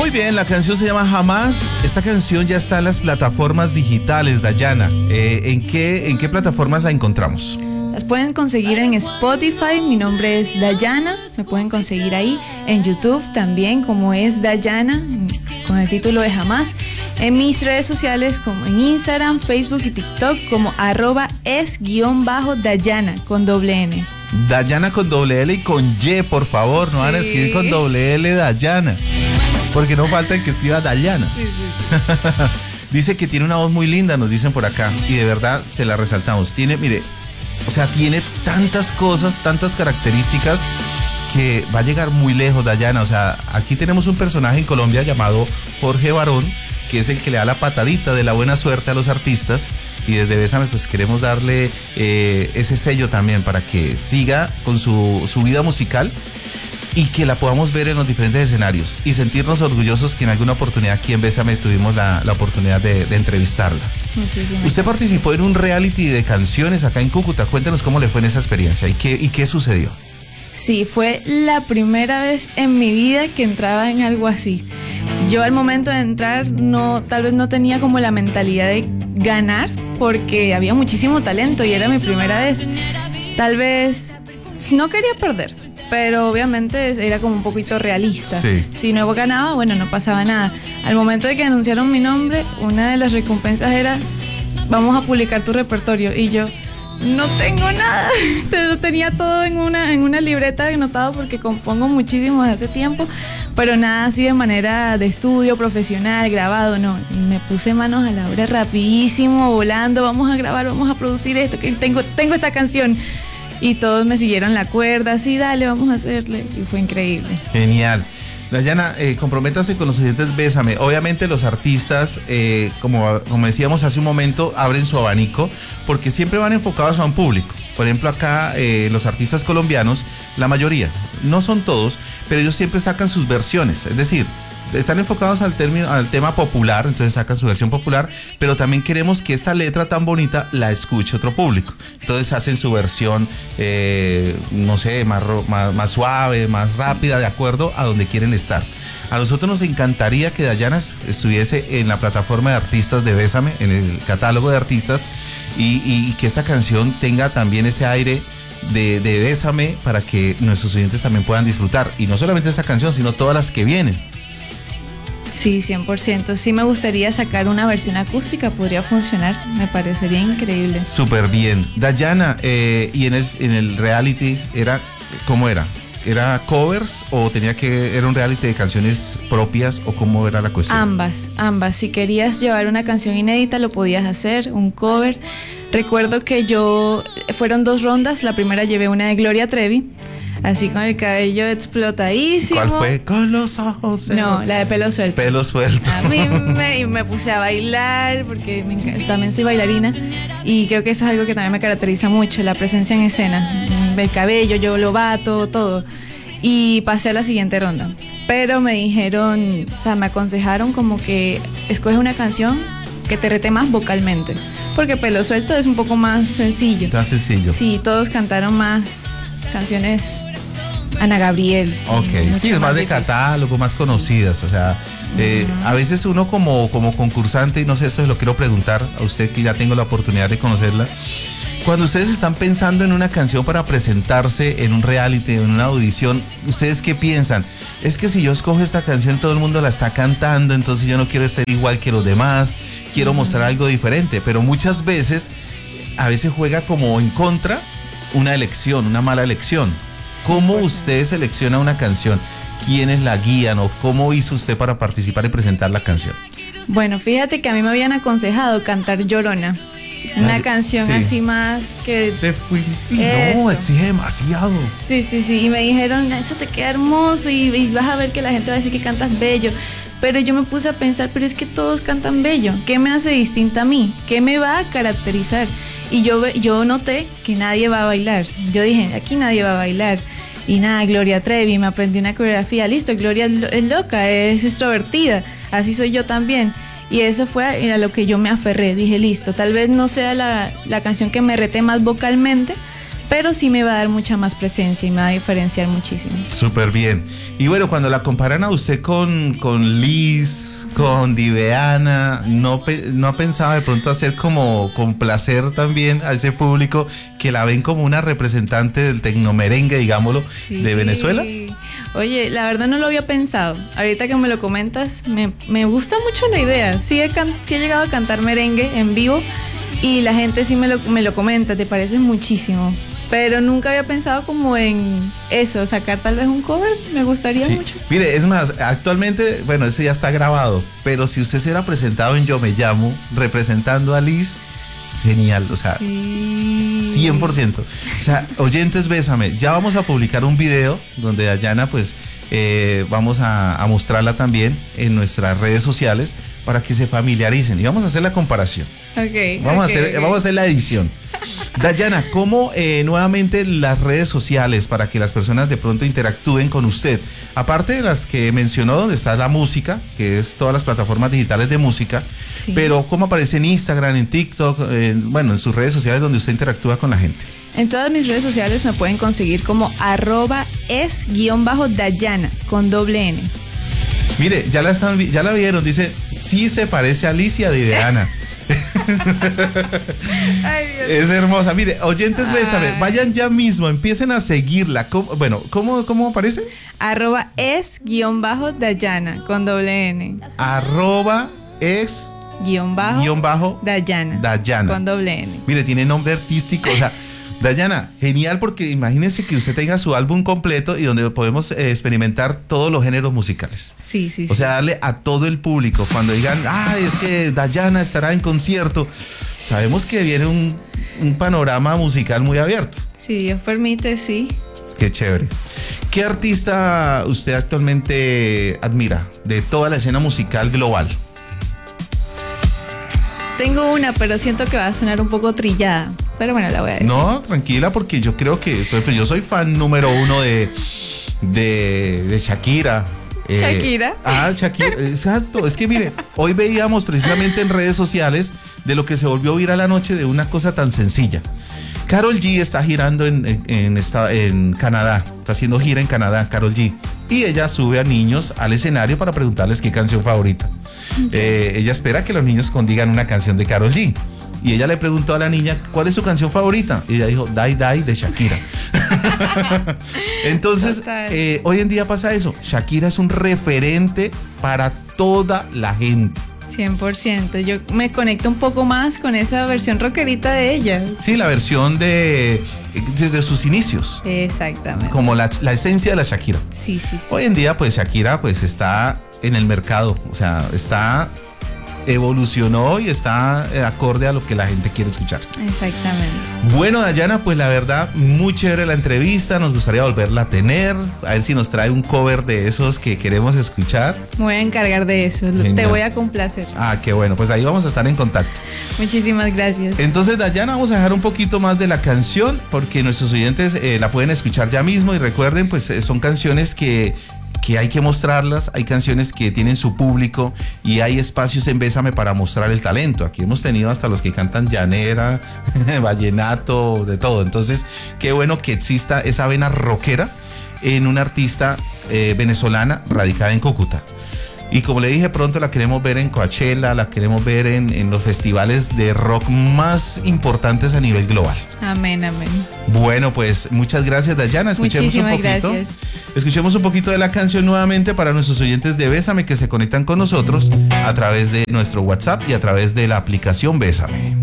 Muy bien, la canción se llama Jamás. Esta canción ya está en las plataformas digitales, Dayana. ¿En qué plataformas la encontramos? Las pueden conseguir en Spotify, mi nombre es Dayana, me pueden conseguir ahí, en YouTube también como es Dayana, con el título de Jamás, en mis redes sociales como en Instagram, Facebook y TikTok como @es_Dayana con doble N. Dayana con doble L y con Y, por favor, no van a escribir con doble L Dayana, porque no falta el que escriba Dayana. Sí. Dice que tiene una voz muy linda, nos dicen por acá, y de verdad se la resaltamos. Tiene tantas cosas, tantas características que va a llegar muy lejos, Dayana. O sea, aquí tenemos un personaje en Colombia llamado Jorge Barón, que es el que le da la patadita de la buena suerte a los artistas, y desde Bésame pues queremos darle ese sello también para que siga con su vida musical y que la podamos ver en los diferentes escenarios y sentirnos orgullosos que en alguna oportunidad aquí en Bésame tuvimos la oportunidad de entrevistarla. Muchísimas Usted participó en un reality de canciones acá en Cúcuta. Cuéntenos cómo le fue en esa experiencia y qué sucedió. Sí, fue la primera vez en mi vida que entraba en algo así. Yo al momento de entrar tal vez no tenía como la mentalidad de ganar porque había muchísimo talento y era mi primera vez. Tal vez no quería perder, pero obviamente era como un poquito realista. Sí. Si no ganaba, bueno, no pasaba nada. Al momento de que anunciaron mi nombre, una de las recompensas era: vamos a publicar tu repertorio. Y yo, no tengo nada. Tenía todo en una libreta anotado porque compongo muchísimo desde hace tiempo, pero nada así de manera de estudio profesional, grabado, no. Y me puse manos a la obra rapidísimo, volando, vamos a grabar, vamos a producir esto, que tengo esta canción. Y todos me siguieron la cuerda, sí, dale, vamos a hacerle. Y fue increíble. Genial. Dayana, comprométase con los oyentes Bésame. Obviamente los artistas, como decíamos hace un momento, abren su abanico porque siempre van enfocados a un público. Por ejemplo, acá los artistas colombianos, la mayoría, no son todos, pero ellos siempre sacan sus versiones. Es decir, están enfocados al tema popular, entonces sacan su versión popular, pero también queremos que esta letra tan bonita la escuche otro público. Entonces hacen su versión, no sé, más suave, más rápida, de acuerdo a donde quieren estar. A nosotros nos encantaría que Dayana estuviese en la plataforma de artistas de Bésame, en el catálogo de artistas, y que esta canción tenga también ese aire de Bésame para que nuestros oyentes también puedan disfrutar. Y no solamente esta canción, sino todas las que vienen. Sí, 100%. Sí me gustaría sacar una versión acústica, podría funcionar, me parecería increíble. Súper bien. Dayana, y en el reality, ¿cómo era? ¿Era covers o era un reality de canciones propias o cómo era la cuestión? Ambas. Si querías llevar una canción inédita lo podías hacer, un cover. Recuerdo que fueron 2 rondas, la primera llevé una de Gloria Trevi, así con el cabello explotadísimo. ¿Cuál fue? Con los ojos. No, la de pelo suelto. Pelo suelto. A mí me puse a bailar porque también soy bailarina y creo que eso es algo que también me caracteriza mucho, la presencia en escena. El cabello, yo lo bato, todo. Y pasé a la siguiente ronda. Pero me dijeron, o sea, me aconsejaron como que escoge una canción que te rete más vocalmente. Porque Pelo Suelto es un poco más sencillo. Más sencillo. Sí, todos cantaron más canciones Ana Gabriel. Ok, sí, es más de catálogo, más conocidas. O sea, a veces uno como concursante, y no sé, eso lo quiero preguntar a usted que ya tengo la oportunidad de conocerla. Cuando ustedes están pensando en una canción para presentarse en un reality, en una audición, ¿ustedes qué piensan? Es que si yo escojo esta canción, todo el mundo la está cantando, entonces yo no quiero ser igual que los demás, quiero mostrar algo diferente, pero muchas veces, a veces juega como en contra una elección, una mala elección. ¿Cómo usted selecciona una canción? ¿Quiénes la guían o cómo hizo usted para participar y presentar la canción? Bueno, fíjate que a mí me habían aconsejado cantar Llorona. Una canción sí, así más que... No, exige demasiado. Sí, y me dijeron, eso te queda hermoso y vas a ver que la gente va a decir que cantas bello. Pero yo me puse a pensar, pero es que todos cantan bello. ¿Qué me hace distinta a mí? ¿Qué me va a caracterizar? Y yo noté que nadie va a bailar. Yo dije, aquí nadie va a bailar. Y nada, Gloria Trevi, me aprendí una coreografía. Listo, Gloria es loca, es extrovertida. Así soy yo también. Y eso fue a lo que yo me aferré. Dije, listo, tal vez no sea la canción que me rete más vocalmente, pero sí me va a dar mucha más presencia y me va a diferenciar muchísimo. Súper bien. Y bueno, cuando la comparan a usted con Liz, con Diveana, ¿no ha pensado de pronto hacer como complacer también a ese público que la ven como una representante del tecnomerengue, digámoslo, Sí. de Venezuela? Oye, la verdad no lo había pensado. Ahorita que me lo comentas, me gusta mucho la idea. Sí he llegado a cantar merengue en vivo y la gente sí me lo comenta, te parece muchísimo. Pero nunca había pensado como en eso, sacar tal vez un cover, me gustaría Sí. mucho. Mire, es más, actualmente, bueno, eso ya está grabado, pero si usted se hubiera presentado en Yo Me Llamo, representando a Liz, genial, o sea, Sí. 100%. O sea, oyentes, bésame, ya vamos a publicar un video donde Dayana, pues, vamos a mostrarla también en nuestras redes sociales para que se familiaricen y vamos a hacer la comparación. Ok. Vamos ok. a hacer la edición. Dayana, ¿cómo nuevamente las redes sociales para que las personas de pronto interactúen con usted? Aparte de las que mencionó, donde está la música, que es todas las plataformas digitales de música, Sí. pero ¿cómo aparece en Instagram, en TikTok, bueno, en sus redes sociales donde usted interactúa con la gente? En todas mis redes sociales me pueden conseguir como @es_Dayana con doble N. Mire, ya la vieron, dice, sí se parece a Alicia de Diveana. Ay, Dios. Es hermosa. Mire, oyentes, bésame, Ay. vayan ya mismo, empiecen a seguirla. ¿Cómo aparece? @es_Dayana con doble N. @es Dayana. Dayana. Con doble N. Mire, tiene nombre artístico, o sea, Dayana, genial, porque imagínense que usted tenga su álbum completo y donde podemos experimentar todos los géneros musicales. Sí, sí, O sea, sí. darle a todo el público. Cuando digan, es que Dayana estará en concierto, sabemos que viene un panorama musical muy abierto. Si Dios permite, sí. Qué chévere. ¿Qué artista usted actualmente admira de toda la escena musical global? Tengo una, pero siento que va a sonar un poco trillada. Pero bueno, la voy a decir. No, tranquila, porque yo creo que, por ejemplo, yo soy fan número uno de Shakira. ¿Shakira? Shakira, exacto. Es que mire, hoy veíamos precisamente en redes sociales de lo que se volvió viral anoche de una cosa tan sencilla. Karol G está girando en Canadá, está haciendo gira en Canadá, Karol G. Y ella sube a niños al escenario para preguntarles qué canción favorita. Ella espera que los niños digan una canción de Karol G. Y ella le preguntó a la niña, ¿cuál es su canción favorita? Y ella dijo, Die Die de Shakira. Entonces, hoy en día pasa eso. Shakira es un referente para toda la gente. 100%. Yo me conecto un poco más con esa versión rockerita de ella. Sí, la versión desde sus inicios. Exactamente. Como la esencia de la Shakira. Sí, sí, sí. Hoy en día, pues Shakira pues está en el mercado. O sea, evolucionó y está acorde a lo que la gente quiere escuchar. Exactamente. Bueno, Dayana, pues la verdad, muy chévere la entrevista, nos gustaría volverla a tener, a ver si nos trae un cover de esos que queremos escuchar. Me voy a encargar de eso. Genial. Te voy a complacer. Qué bueno, pues ahí vamos a estar en contacto. Muchísimas gracias. Entonces, Dayana, vamos a dejar un poquito más de la canción, porque nuestros oyentes la pueden escuchar ya mismo, y recuerden, pues son canciones que hay que mostrarlas, hay canciones que tienen su público y hay espacios en Bésame para mostrar el talento. Aquí hemos tenido hasta los que cantan llanera, vallenato, de todo. Entonces, qué bueno que exista esa vena rockera en una artista venezolana radicada en Cúcuta. Y como le dije, pronto la queremos ver en Coachella, la queremos ver en los festivales de rock más importantes a nivel global. Amén, amén. Bueno, pues muchas gracias, Dayana. Muchísimas gracias. Escuchemos un poquito de la canción nuevamente para nuestros oyentes de Bésame que se conectan con nosotros a través de nuestro WhatsApp y a través de la aplicación Bésame.